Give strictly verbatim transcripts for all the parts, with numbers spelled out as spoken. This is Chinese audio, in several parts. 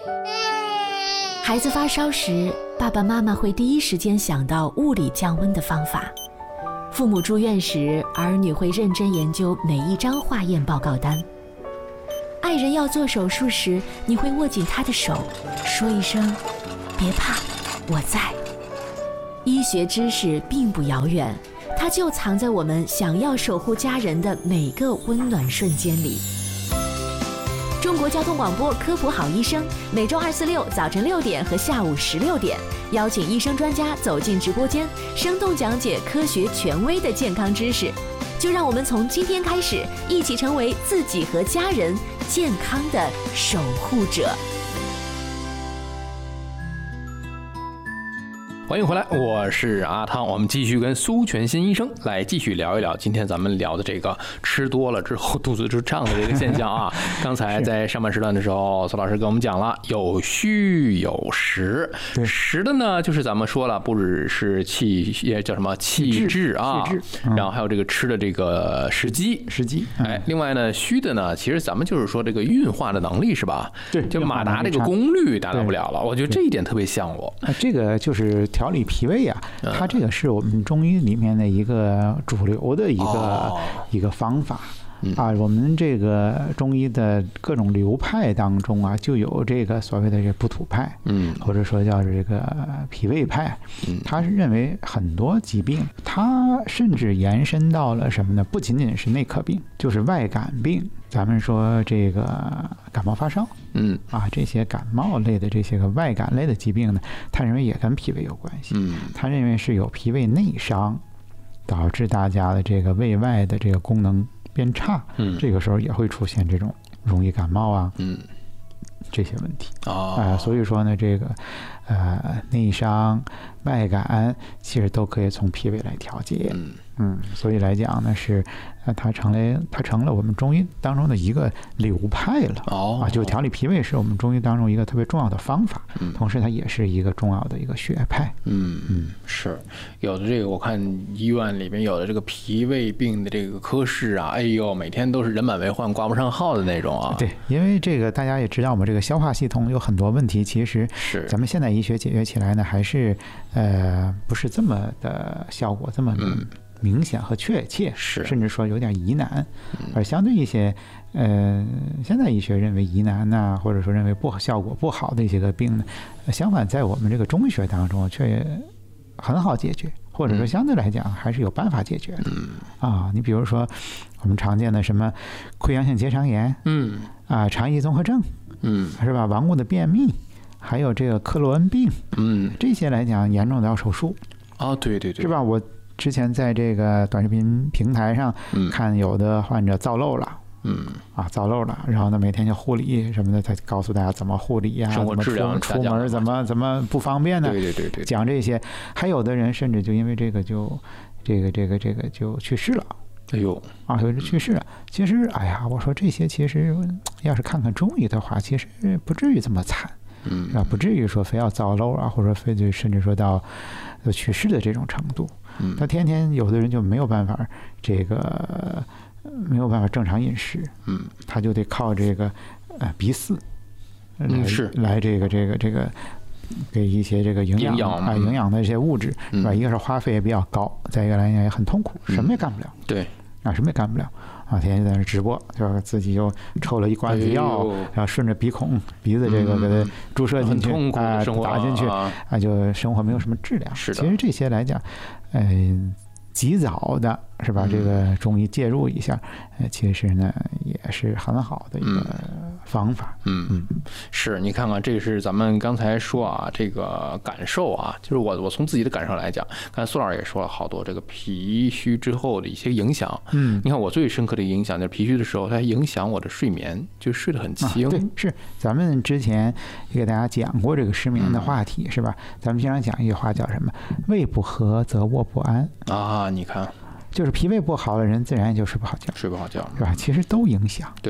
孩子发烧时，爸爸妈妈会第一时间想到物理降温的方法。父母住院时，儿女会认真研究每一张化验报告单。爱人要做手术时，你会握紧他的手，说一声“别怕，我在”。医学知识并不遥远，它就藏在我们想要守护家人的每个温暖瞬间里。中国交通广播科普好医生，每周二、四、六早晨六点和下午十六点，邀请医生专家走进直播间，生动讲解科学权威的健康知识。就让我们从今天开始，一起成为自己和家人健康的守护者。 欢迎回来，我是阿汤。我们继续跟苏全新医生来继续聊一聊今天咱们聊的这个吃多了之后肚子就胀的这个现象啊。刚才在上半时段的时候，苏老师跟我们讲了有虚有实，实的呢就是咱们说了，不只是气叫什么气滞啊，嗯、然后还有这个吃的这个时机时机。嗯、 哎，另外呢，虚的呢，其实咱们就是说这个运化的能力是吧？ 对， 就马达这个功率达到不了了。我觉得这一点特别像我。 啊，这个就是调理脾胃啊，它这个是我们中医里面的一个主流的一个、哦、一个方法啊。我们这个中医的各种流派当中啊，就有这个所谓的这补土派，嗯，或者说叫这个脾胃派，嗯，他是认为很多疾病，它甚至延伸到了什么呢？不仅仅是内科病，就是外感病。咱们说这个感冒发烧，嗯啊，这些感冒类的这些个外感类的疾病呢，他认为也跟脾胃有关系。嗯，他认为是有脾胃内伤，导致大家的这个胃外的这个功能变差。嗯，这个时候也会出现这种容易感冒啊，嗯，这些问题啊、哦呃。所以说呢，这个呃内伤、外感其实都可以从脾胃来调节。嗯。嗯，所以来讲呢，是，呃，它成了它成了我们中医当中的一个流派了。哦，啊，就调理脾胃是我们中医当中一个特别重要的方法，嗯，同时它也是一个重要的一个学派。 嗯嗯，是有的这个我看医院里面有的这个脾胃病的这个科室啊，哎呦，每天都是人满为患、挂不上号的那种啊。 对，因为这个大家也知道，我们这个消化系统有很多问题，其实是咱们现代医学解决起来呢，还是呃不是这么的效果这么的。嗯明显和确切，是甚至说有点疑难，而相对一些，呃，现在医学认为疑难呐、啊，或者说认为不效果不好的一些个病呢，相反在我们这个中医学当中却很好解决，或者说相对来讲还是有办法解决的。嗯啊，你比如说我们常见的什么溃疡性结肠炎，嗯啊，肠易综合症，嗯，是吧？顽固的便秘，还有这个克罗恩病，嗯，这些来讲严重的要手术。 哦，对对对， 是吧？我。之前在这个短视频平台上看有的患者造漏了，嗯啊造漏了，然后呢每天就护理什么的，他告诉大家怎么护理呀、啊， 生活质量出出门怎么怎么不方便呢？ 对对对对， 讲这些，还有的人甚至就因为这个就这个这个这个就去世了。 哎呦啊，有去世了。其实哎呀，我说这些其实要是看看中医的话，其实不至于这么惨。嗯啊，不至于说非要造漏啊，或者非得甚至说到去世的这种程度。嗯，他天天有的人就没有办法，这个没有办法正常饮食。嗯，他就得靠这个呃鼻饲， 嗯是来这个这个这个给一些这个营养啊营养的这些物质，是吧？嗯、一个是花费也比较高，再一个来讲也很痛苦，什么也干不了。 嗯、对。 啊，什么也干不了啊！天天在那直播，就是自己又抽了一罐子药，哎、然后顺着鼻孔、鼻子这个给它注射进去，啊、呃，打进去，啊，就生活没有什么质量。 是的， 其实这些来讲，嗯、呃，及早的是吧？这个中医介入一下，呃，其实呢也是很好的一个方法。 嗯嗯，是你看看，这是咱们刚才说啊，这个感受啊，就是我我从自己的感受来讲，刚才苏老师也说了好多这个脾虚之后的一些影响。嗯，你看我最深刻的影响就是脾虚的时候，它影响我的睡眠，就睡得很轻。 啊、对，是咱们之前也给大家讲过这个失眠的话题，嗯、是吧？咱们经常讲一句话叫什么？胃不和则卧不安啊！你看。 就是脾胃不好的人，自然就睡不好觉， 睡不好觉是吧？其实都影响， 对，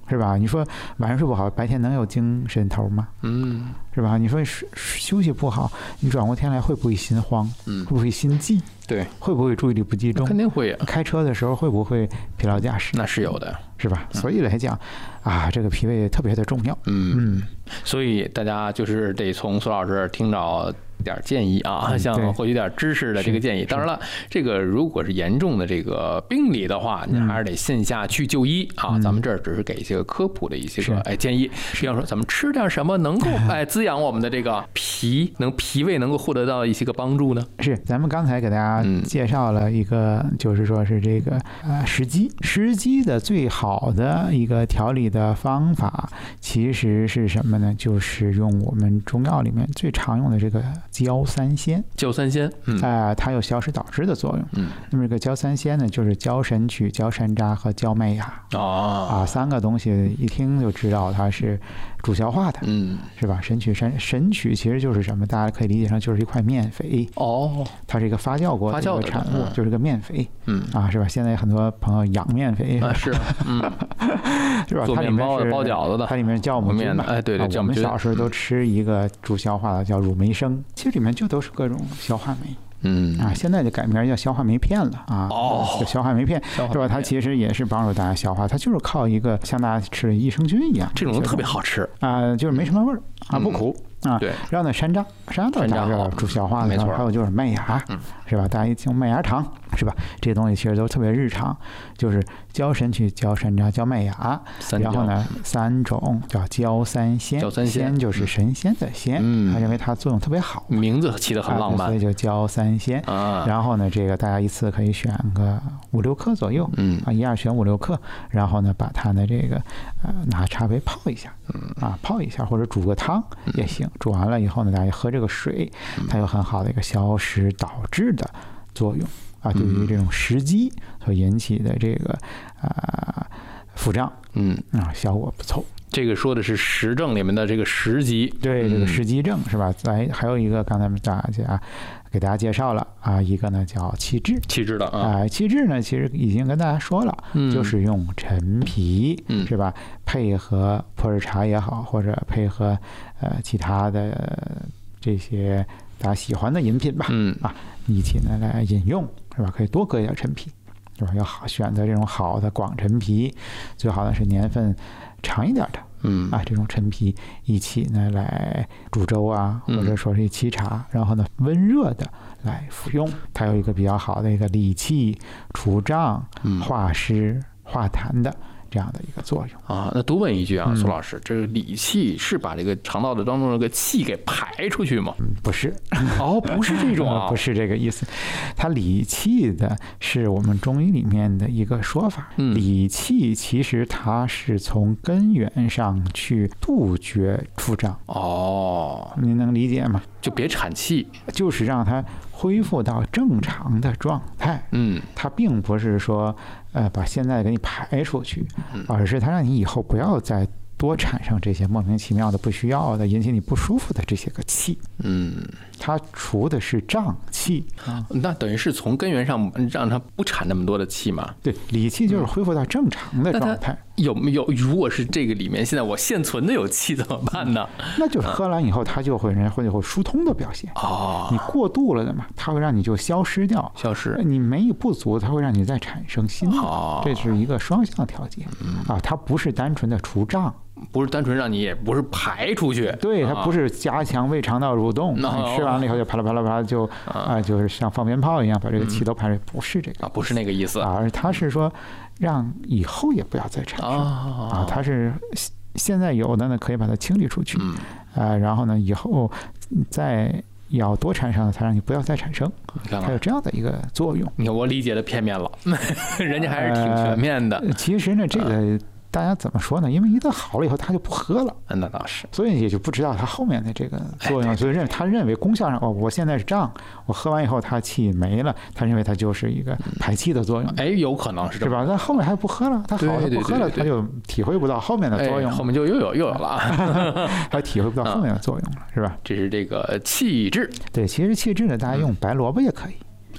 是吧？你说晚上睡不好，白天能有精神头吗？ 嗯， 是吧？你说休息不好，你转过天来会不会心慌？嗯，会不会心悸？ 对， 会不会注意力不集中？ 肯定会啊。 开车的时候会不会疲劳驾驶？ 那是有的， 是吧？所以来讲，啊，这个脾胃特别的重要。 嗯嗯，所以大家就是得从苏老师听着点建议啊，像获取点知识的这个建议。当然了，这个如果是严重的这个病理的话，你还是得线下去就医啊。咱们这儿只是给一些个科普的一些个哎建议，比方说咱们吃点什么能够哎滋养我们的这个脾，能脾胃能够获得到一些个帮助呢？ 是，咱们刚才给大家介绍了一个，就是说是这个呃食积，食积的最好的一个调理的方法，其实是什么呢？就是用我们中药里面最常用的这个焦三仙。 焦三仙， 嗯，啊、呃，它有消食导滞的作用。嗯，那么这个焦三仙呢，就是焦神曲、焦山楂和焦麦芽。哦，啊，三个东西一听就知道它是助消化的。嗯，是吧？神曲神神曲其实就是什么？大家可以理解成就是一块面粉。哦，它是一个发酵过的一个产物，嗯、就是个面粉。嗯，啊，是吧？现在很多朋友养面粉。 啊，是，嗯， 是吧？ 做面包的、包饺子的， 它里面酵母菌嘛。 哎，对对，酵母菌。我们小时候都吃一个助消化的，叫乳梅生，其实里面就都是各种消化酶。嗯啊，现在就改名叫消化酶片了啊。哦，叫消化酶片是吧？它其实也是帮助大家消化，它就是靠一个像大家吃的益生菌一样， 这种特别好吃啊，就是没什么味儿啊，不苦。啊，对，然后呢，山楂，山楂倒是助消化的， 没错。 还有就是麦芽，嗯、是吧？大家一听麦芽糖，是吧？这些东西其实都特别日常，就是焦神曲、焦山楂、焦麦芽，然后呢，三种叫焦三仙， 焦三仙就是神仙的仙，嗯，他认为它作用特别好， 名字起得很浪漫， 所以就焦三仙。啊，然后呢，这个大家一次可以选个五六克左右，嗯，啊，一样选五六克，然后呢，把它的这个呃拿茶杯泡一下，嗯，啊，泡一下或者煮个汤也行。煮完了以后呢，大家喝这个水，它有很好的一个消食导滞的作用啊。对于这种食积所引起的这个啊腹胀，嗯啊，效果不错。 这个说的是实证里面的这个食积， 对，这个食积症是吧？来，还有一个刚才大家给大家介绍了啊，一个呢叫气滞， 气滞的啊，气滞呢其实已经跟大家说了，嗯、就是用陈皮，嗯、是吧？配合普洱茶也好，或者配合呃其他的这些大家喜欢的饮品吧，嗯啊，一起呢来饮用是吧？可以多搁一点陈皮，是吧？要好选择这种好的广陈皮，最好的是年份长一点的。嗯啊，这种陈皮一起呢来煮粥啊，或者说是沏茶，然后呢温热的来服用，它有一个比较好的一个理气、除胀、化湿、化痰的这样的一个作用啊。那多问一句啊，苏老师，这个理气是把这个肠道的当中这个气给排出去吗？ 嗯，不是， 哦，不是这种啊， 不是这个意思。它理气的是我们中医里面的一个说法，嗯、理气其实它是从根源上去杜绝腹胀。哦，您能理解吗？ 就别产气， 就是让它恢复到正常的状态。嗯，它并不是说呃把现在给你排出去，而是它让你以后不要再多产生这些莫名其妙的不需要的引起你不舒服的这些个气。嗯，它除的是胀气啊，那等于是从根源上让它不产那么多的气嘛？ 对，理气就是恢复到正常的状态。 有没有？如果是这个里面现在我现存的有气怎么办呢？ 那就喝完以后它就会人会有疏通的表现哦。你过度了的嘛，它会让你就消失掉， 消失。 你没有不足，它会让你再产生新的，哦、这是一个双向调节、嗯、啊，它不是单纯的除胀。 不是单纯让你，也不是排出去， 对，它不是加强胃肠道蠕动，啊、你吃完了以后就啪啦啪啦啪啦就啊、呃，就是像放鞭炮一样把这个气都排出去，不是这个啊，不是那个意思， 而它是说让以后也不要再产生啊，它是现在有的呢可以把它清理出去，嗯、呃，然后呢以后再要多产生的才让你不要再产生，还有这样的一个作用。 你看我理解的片面了，人家还是挺全面的。 呃、其实呢，这个。大家怎么说呢？因为一旦好了以后，他就不喝了。 那倒是， 所以也就不知道他后面的这个作用。所以认他认为功效上，哦，我现在是胀，我喝完以后他气没了，他认为它就是一个排气的作用。 哎，有可能是是吧？但后面还不喝了，他好了不喝了，他就体会不到后面的作用， 后面就又有又有了， 他体会不到后面的作用了，是吧？ 这是这个气滞。 对，其实气滞呢，大家用白萝卜也可以。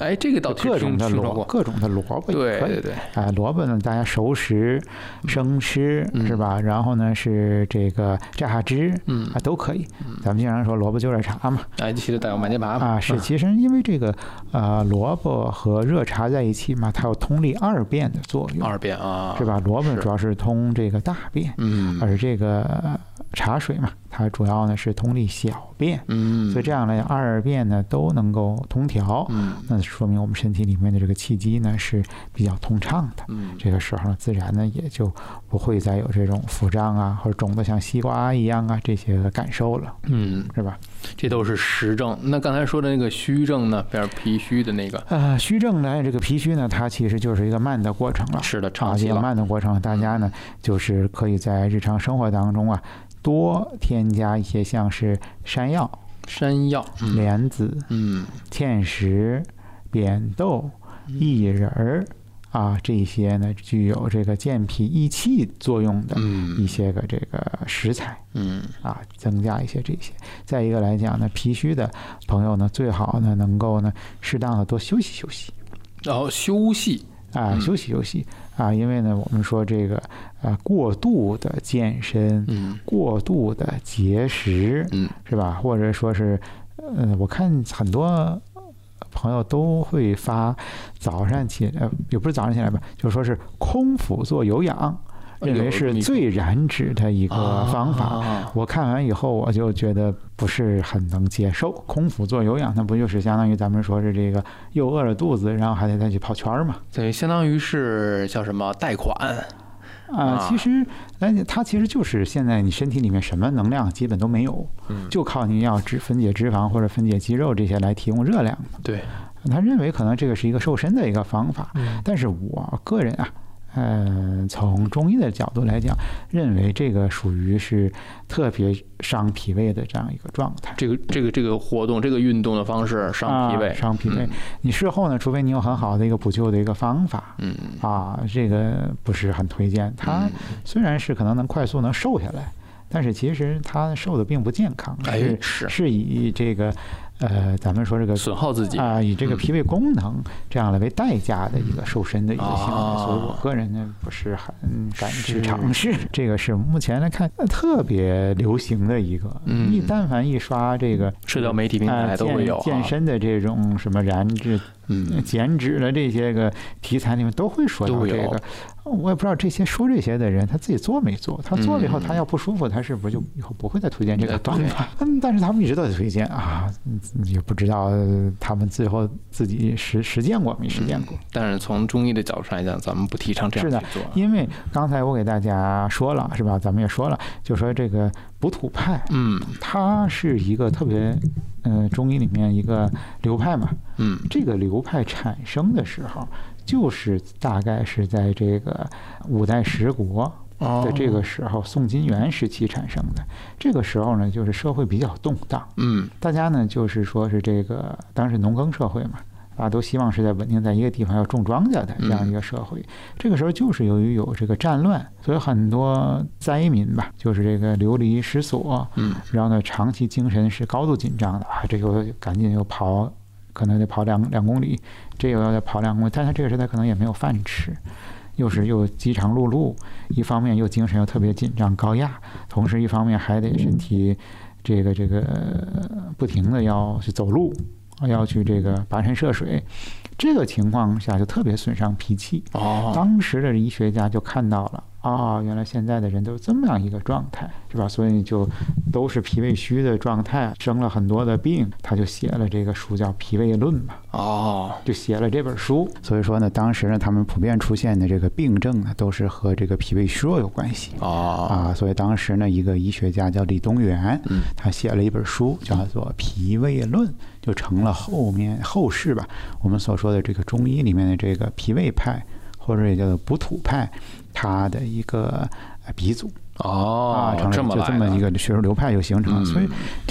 哎，这个倒各种的萝各种的萝卜也可以。 对对对。 啊、呃，萝卜呢，大家熟食、生吃、嗯、是吧？然后呢是这个榨汁，嗯啊都可以。嗯、咱们经常说萝卜就热茶嘛， 哎，其实带有满街拔嘛。 啊，是，其实因为这个呃萝卜和热茶在一起嘛，它有通利二便的作用。二便啊， 是吧？萝卜主要是通这个大便，嗯，而这个茶水嘛，它主要呢是通利小便，嗯，所以这样呢二便呢都能够通调，嗯，那说明我们身体里面的这个气机呢是比较通畅的，嗯，这个时候呢自然呢也就不会再有这种腹胀啊或者肿得像西瓜一样啊这些个感受了，嗯，是吧？ 这都是实症。那刚才说的那个虚症呢，比如脾虚的那个， 呃，虚症呢，这个脾虚呢，它其实就是一个慢的过程了， 是的， 长期了，慢的过程，大家呢就是可以在日常生活当中啊。多添加一些像是山药、 山药、 嗯、莲子、嗯、芡实、扁豆、薏仁儿啊，这些呢具有这个健脾益气作用的一些个这个食材，嗯啊，增加一些这些。再一个来讲呢，脾虚的朋友呢，最好呢能够呢适当的多休息休息， 然后休息啊，休息休息。啊，因为呢，我们说这个呃过度的健身，嗯，过度的节食，嗯，是吧？或者说是，呃，我看很多朋友都会发早上起来，也不是早上起来吧，就是说是空腹做有氧。认为是最燃脂的一个方法，啊、我看完以后我就觉得不是很能接受。空腹做有氧，那不就是相当于咱们说是这个又饿了肚子，然后还得再去跑圈嘛？ 对，相当于是叫什么贷款啊？其实，哎，它其实就是现在你身体里面什么能量基本都没有，嗯、就靠你要脂分解脂肪或者分解肌肉这些来提供热量。 对， 他认为可能这个是一个瘦身的一个方法，嗯、但是我个人啊。嗯，从中医的角度来讲，认为这个属于是特别伤脾胃的这样一个状态。 这个这个这个活动，这个运动的方式伤脾胃， 啊、伤脾胃。嗯、你事后呢，除非你有很好的一个补救的一个方法，嗯啊，这个不是很推荐。它虽然是可能能快速能瘦下来，但是其实它瘦的并不健康， 是是是以这个。呃，咱们说这个损耗自己啊、呃，以这个脾胃功能这样来为代价的一个瘦身的一个行为，嗯、所以我个人呢不是很敢去尝试。这个是目前来看特别流行的一个，嗯、一但凡一刷这个社交媒体平台都会有、 呃、健, 健身的这种什么燃脂、嗯、减脂的这些个题材里面都会说到这个。我也不知道这些说这些的人他自己做没做，他做了以后他要不舒服，他是不是就以后不会再推荐这个方法？嗯，但是他们一直都在推荐啊，也不知道他们最后自己实实践过没实践过。 嗯、但是从中医的角度上来讲，咱们不提倡这样去做。 是的，因为刚才我给大家说了，是吧？咱们也说了，就说这个补土派，嗯，它是一个特别，呃，中医里面一个流派嘛，嗯，这个流派产生的时候。就是大概是在这个五代十国的这个时候，宋金元时期产生的。这个时候呢，就是社会比较动荡，嗯，大家呢就是说是这个当时农耕社会嘛，大家都希望是在稳定在一个地方要种庄稼的这样一个社会。这个时候就是由于有这个战乱，所以很多灾民吧，就是这个流离失所，嗯，然后呢长期精神是高度紧张的啊，这个赶紧又跑。可能得跑两两公里，这又要再跑两公里，但他这个时代可能也没有饭吃，又是又饥肠辘辘，一方面又精神又特别紧张高压，同时一方面还得身体这个这个不停的要去走路，要去这个跋山涉水，这个情况下就特别损伤脾气。哦，当时的医学家就看到了。啊，原来现在的人都是这么样一个状态，是吧？所以就都是脾胃虚的状态，生了很多的病，他就写了这个书叫《脾胃论》嘛。哦，就写了这本书。所以说呢，当时呢，他们普遍出现的这个病症呢，都是和这个脾胃虚弱有关系。哦，啊，所以当时呢，一个医学家叫李东垣，嗯，他写了一本书叫做《脾胃论》，就成了后面后世吧，我们所说的这个中医里面的这个脾胃派，或者也叫做补土派。他的一个鼻祖哦， 啊，成了就这么一个学术流派就形成了，嗯、所以就是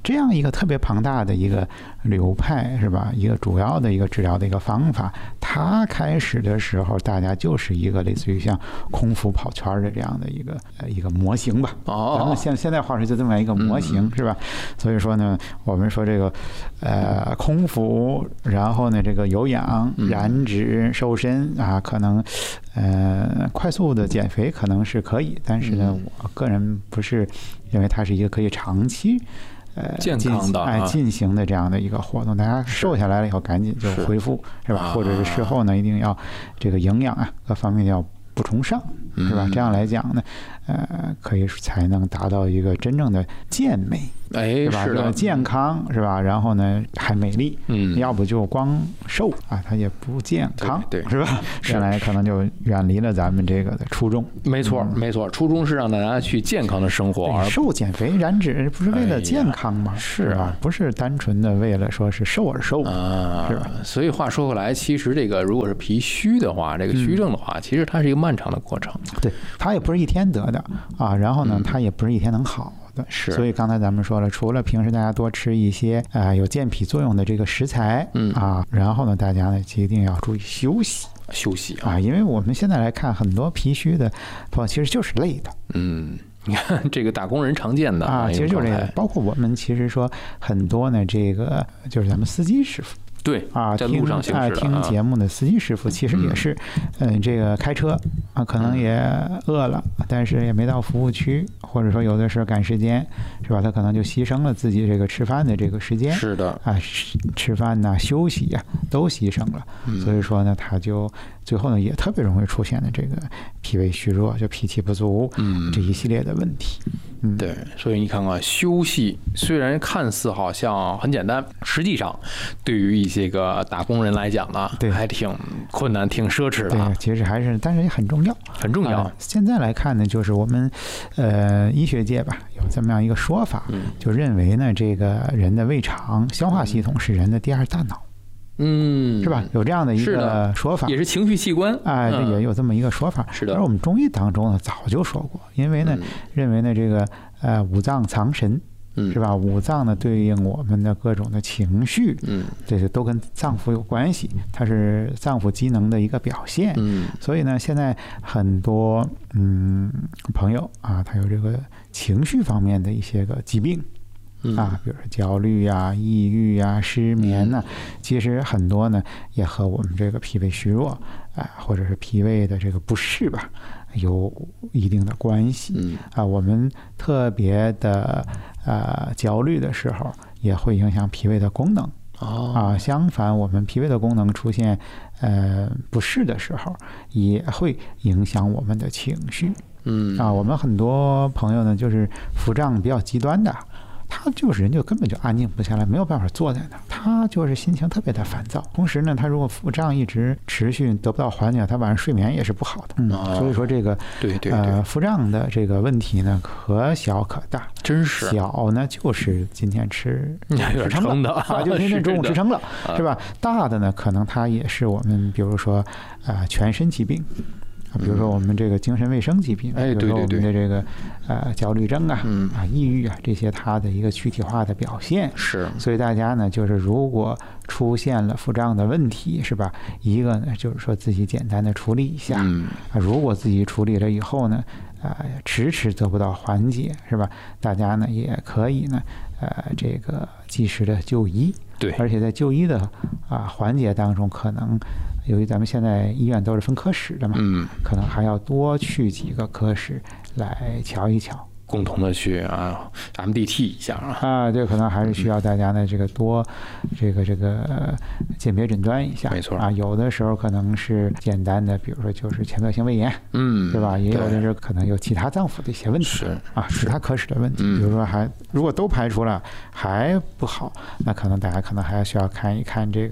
这样一个特别庞大的一个流派是吧？一个主要的一个治疗的一个方法，它开始的时候大家就是一个类似于像空腹跑圈的这样的一个呃一个模型吧。 哦， 咱们现现在话说就这么一个模型、嗯、是吧？所以说呢，我们说这个呃空腹，然后呢这个有氧、燃脂、瘦身啊，可能呃快速的减肥可能是可以，但是呢，我个人不是认为它是一个可以长期。呃， 健康的哎进行的这样的一个活动，大家瘦下来了以后赶紧就恢复 是, 是吧？或者是事后呢，一定要这个营养啊各方面要补充上，是吧？这样来讲呢，呃，可以才能达到一个真正的健美。 哎， 是吧？ 是的， 健康是吧？然后呢，还美丽， 嗯， 要不就光瘦啊，它也不健康， 对，对是吧？原来可能就远离了咱们这个的初衷。 没错，嗯、没错，初衷是让大家去健康的生活，而瘦、减肥、燃脂不是为了健康吗？ 哎、是啊，不是单纯的为了说是瘦而瘦啊， 是吧？ 所以话说回来，其实这个如果是脾虚的话，这个虚症的话，嗯、其实它是一个漫长的过程。 对，它也不是一天得的啊，然后呢，它也不是一天能好。 是， 所以刚才咱们说了，除了平时大家多吃一些啊、呃、有健脾作用的这个食材， 嗯啊，然后呢，大家呢一定要注意休息， 休息啊，因为我们现在来看很多脾虚的朋友其实就是累的， 嗯，你看这个打工人常见的啊，其实就是累的，包括我们其实说很多呢，这个就是咱们司机师傅。 对啊， 在路上行驶的听、啊、听节目的司机师傅其实也是，嗯、呃，这个开车啊，可能也饿了，但是也没到服务区，或者说有的时候赶时间，是吧？他可能就牺牲了自己这个吃饭的这个时间。 是的， 啊，吃饭呐、休息呀、啊，都牺牲了。 嗯、 所以说呢，他就最后呢，也特别容易出现的这个脾胃虚弱，就脾气不足， 嗯， 这一系列的问题。嗯， 对，所以你看看，休息虽然看似好像很简单，实际上对于一些个打工人来讲呢， 对， 还挺困难、挺奢侈的。 对，其实还是，但是也很重要， 很重要。 呃、现在来看呢，就是我们呃医学界吧，有这么样一个说法， 嗯、 就认为呢，这个人的胃肠、消化系统是人的第二大脑。 嗯， 是吧？有这样的一个说法， 也是情绪器官， 哎，这、嗯、也有这么一个说法。 是的， 而我们中医当中呢，早就说过，因为呢，嗯、认为呢，这个呃五脏藏神， 嗯， 是吧？五脏呢对应我们的各种的情绪， 嗯， 这些都跟脏腑有关系，它是脏腑机能的一个表现。 嗯， 所以呢，现在很多嗯朋友啊，他有这个情绪方面的一些个疾病。啊，比如说焦虑呀、抑郁呀、失眠呐、啊，其实很多呢也和我们这个脾胃虚弱啊，或者是脾胃的这个不适吧，有一定的关系。 嗯啊，我们特别的呃焦虑的时候，也会影响脾胃的功能。 哦啊，相反，我们脾胃的功能出现呃不适的时候，也会影响我们的情绪。 嗯啊，我们很多朋友呢，就是腹胀比较极端的。他就是人就根本就安静不下来，没有办法坐在那儿，他就是心情特别的烦躁。同时呢，他如果腹胀一直持续得不到缓解，他晚上睡眠也是不好的。嗯， 哦、 所以说这个对对对呃腹胀的这个问题呢，可小可大。 真是小呢，就是今天吃吃撑的啊，就今天中午吃撑了，是, 是吧？大的呢，可能它也是我们比如说啊、呃、全身疾病。比如说我们这个精神卫生疾病， 哎， 比如说我们的这个对对对呃焦虑症啊， 嗯啊抑郁啊这些它的一个具体化的表现是。 所以大家呢，就是如果出现了腹胀的问题，是吧？一个呢就是说自己简单的处理一下， 嗯啊，如果自己处理了以后呢，啊、呃、迟迟得不到缓解，是吧？大家呢也可以呢，呃这个及时的就医。 对， 而且在就医的啊环节当中，可能由于咱们现在医院都是分科室的嘛， 嗯， 可能还要多去几个科室来瞧一瞧， 共同的去啊 M D T 一下啊， 啊，这可能还是需要大家呢这个多这个这个、呃、鉴别诊断一下， 没错啊，有的时候可能是简单的，比如说就是前端性胃炎， 嗯， 对吧？也有的时候可能有其他脏腑的一些问题， 是啊，其他科室的问题， 嗯、 比如说还如果都排除了还不好，那可能大家可能还需要看一看这个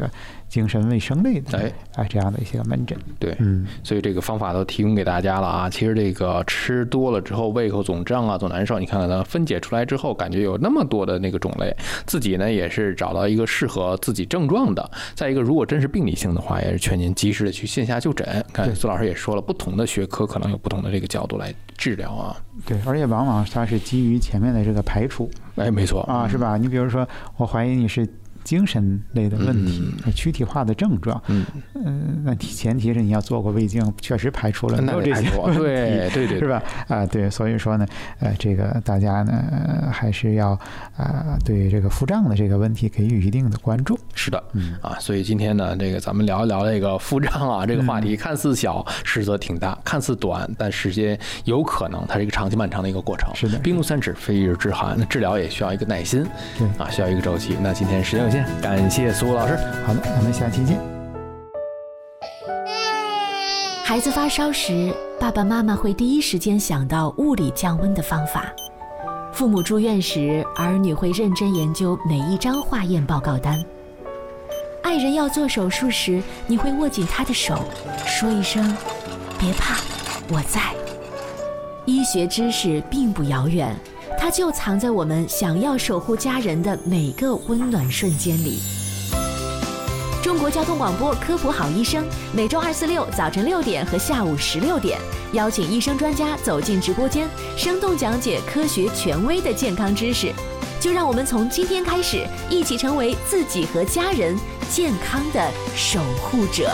精神卫生类的哎啊这样的一些个门诊。 对， 嗯， 所以这个方法都提供给大家了啊。其实这个吃多了之后，胃口总胀啊，总难受，你看看它分解出来之后，感觉有那么多的那个种类，自己呢也是找到一个适合自己症状的。再一个，如果真是病理性的话，也是劝您及时的去线下就诊。看苏老师也说了，不同的学科可能有不同的这个角度来治疗啊。 对，而且往往它是基于前面的这个排除。 哎，没错啊，是吧？你比如说，我怀疑你是精神类的问题，嗯、躯体化的症状，嗯，嗯，那前提是你要做过胃镜，确实排除了没有这些问题， 对对对， 是吧？啊，对，所以说呢，呃，这个大家呢、呃、还是要啊、呃、对这个腹胀的这个问题给予一定的关注。 是的， 嗯啊，所以今天呢，这个咱们聊一聊这个腹胀啊，这个话题看似小，实则挺大；看似短，但时间有可能它是一个长期漫长的一个过程。 是的， 冰冻三尺非一日之寒，那治疗也需要一个耐心， 对啊，需要一个周期。那今天时间有限，感谢苏老师。 好的，咱们下期见。 孩子发烧时，爸爸妈妈会第一时间想到物理降温的方法。父母住院时，儿女会认真研究每一张化验报告单。爱人要做手术时，你会握紧他的手，说一声“别怕，我在”。医学知识并不遥远，它就藏在我们想要守护家人的每个温暖瞬间里。中国交通广播科普好医生，每周二、四、六早晨六点和下午十六点，邀请医生专家走进直播间，生动讲解科学权威的健康知识。就让我们从今天开始，一起成为自己和家人健康的守护者。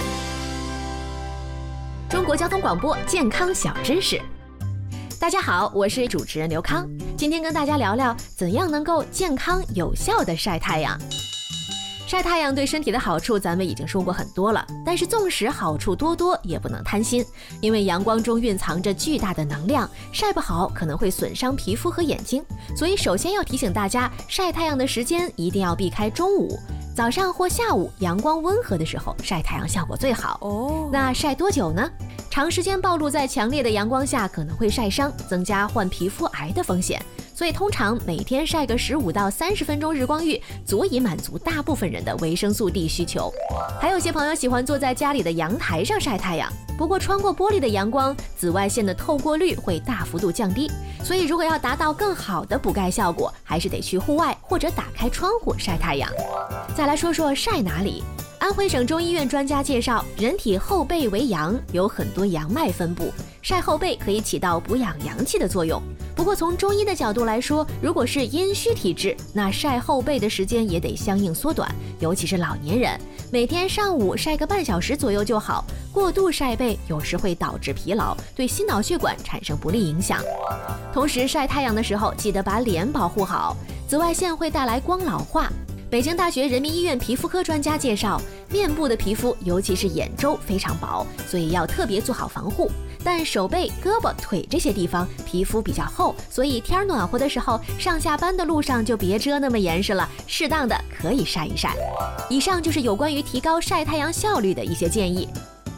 中国交通广播健康小知识。大家好，我是主持人刘康，今天跟大家聊聊怎样能够健康有效的晒太阳。晒太阳对身体的好处咱们已经说过很多了，但是纵使好处多多，也不能贪心，因为阳光中蕴藏着巨大的能量，晒不好可能会损伤皮肤和眼睛。所以首先要提醒大家，晒太阳的时间一定要避开中午，早上或下午阳光温和的时候晒太阳效果最好。哦，那晒多久呢？长时间暴露在强烈的阳光下可能会晒伤，增加患皮肤癌的风险。所以通常每天晒个十五到三十分钟日光浴，足以满足大部分人的维生素 D 需求。还有些朋友喜欢坐在家里的阳台上晒太阳，不过穿过玻璃的阳光，紫外线的透过率会大幅度降低，所以如果要达到更好的补钙效果，还是得去户外或者打开窗户晒太阳。再来说说晒哪里。安徽省中医院专家介绍，人体后背为阳，有很多阳脉分布，晒后背可以起到补养阳气的作用。不过从中医的角度来说，如果是阴虚体质，那晒后背的时间也得相应缩短，尤其是老年人，每天上午晒个半小时左右就好。过度晒背有时会导致疲劳，对心脑血管产生不利影响。同时晒太阳的时候，记得把脸保护好，紫外线会带来光老化。北京大学人民医院皮肤科专家介绍，面部的皮肤尤其是眼周非常薄，所以要特别做好防护。但手背、胳膊、腿这些地方皮肤比较厚，所以天暖和的时候，上下班的路上就别遮那么严实了，适当的可以晒一晒。以上就是有关于提高晒太阳效率的一些建议。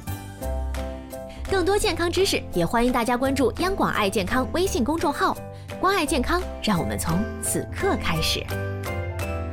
更多健康知识，也欢迎大家关注央广爱健康微信公众号。关爱健康，让我们从此刻开始。